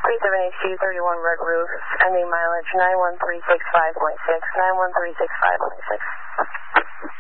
372, 31 Red Roof, ending mileage 91365.6, 91365.6.